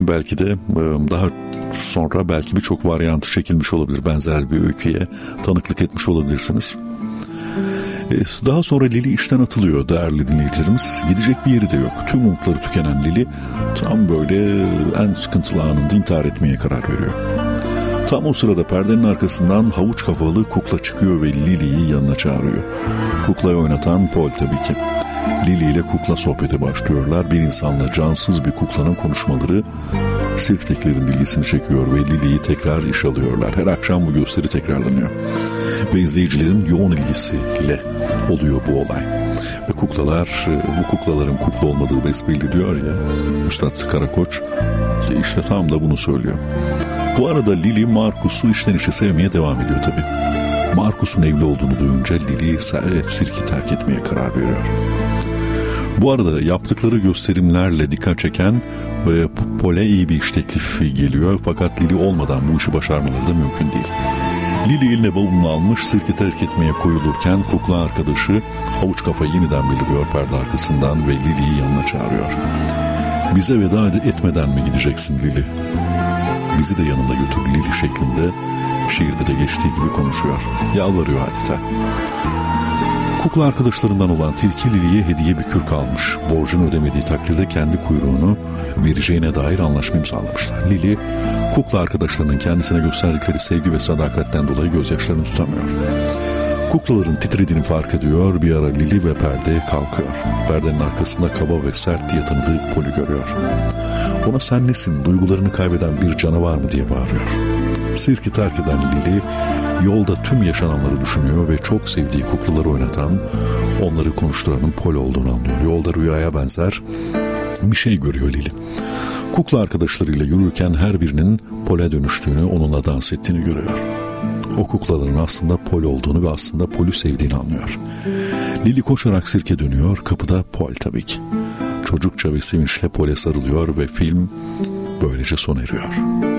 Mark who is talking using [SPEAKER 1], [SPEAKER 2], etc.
[SPEAKER 1] belki de daha sonra belki birçok varyantı çekilmiş olabilir. Benzer bir öyküye tanıklık etmiş olabilirsiniz. Daha sonra Lili işten atılıyor değerli dinleyicilerimiz. Gidecek bir yeri de yok. Tüm umutları tükenen Lili tam böyle en sıkıntılı anında intihar etmeye karar veriyor. Tam o sırada perdenin arkasından havuç kafalı kukla çıkıyor ve Lili'yi yanına çağırıyor. Kuklayı oynatan Paul tabii ki. Lili ile kukla sohbete başlıyorlar. Bir insanla cansız bir kuklanın konuşmaları sirktekilerin ilgisini çekiyor ve Lili'yi tekrar iş alıyorlar. Her akşam bu gösteri tekrarlanıyor. Ve izleyicilerin yoğun ilgisiyle oluyor bu olay. Ve kuklalar, bu kuklaların kukla olmadığı besbelli diyor ya Üstad Karakoç, işte tam da bunu söylüyor. Bu arada Lili Markus'u içten içe sevmeye devam ediyor tabii. Markus'un evli olduğunu duyunca Lili sirki terk etmeye karar veriyor. Bu arada yaptıkları gösterimlerle dikkat çeken ve Paul'e iyi bir iş teklifi geliyor. Fakat Lili olmadan bu işi başarmaları da mümkün değil. Lili eline bavulunu almış sirki terk etmeye koyulurken kukla arkadaşı havuç kafayı yeniden beliriyor perde arkasından ve Lili'yi yanına çağırıyor. Bize veda etmeden mi gideceksin Lili? Bizi de yanında götür Lili şeklinde şiirde de geçtiği gibi konuşuyor. Yalvarıyor adeta. Kukla arkadaşlarından olan Tilki Lili'ye hediye bir kürk almış. Borcunu ödemediği takdirde kendi kuyruğunu vereceğine dair anlaşma imzalamışlar. Lili, kukla arkadaşlarının kendisine gösterdikleri sevgi ve sadakatten dolayı gözyaşlarını tutamıyor. Kuklaların titrediğini fark ediyor. Bir ara Lili ve perde kalkıyor. Perdenin arkasında kaba ve sert diye tanıdığı Paul'ü görüyor. Ona sen nesin, duygularını kaybeden bir canavar mı diye bağırıyor. Sirki terk eden Lili yolda tüm yaşananları düşünüyor ve çok sevdiği kuklaları oynatan, onları konuşturanın Paul olduğunu anlıyor. Yolda rüyaya benzer bir şey görüyor Lili. Kukla arkadaşlarıyla yürürken her birinin Paul'e dönüştüğünü, onunla dans ettiğini görüyor. O kuklaların aslında Paul olduğunu ve aslında Paul'ü sevdiğini anlıyor. Lili koşarak sirke dönüyor, kapıda Paul tabii ki. Çocukça ve sevinçle Paul'e sarılıyor ve film böylece sona eriyor.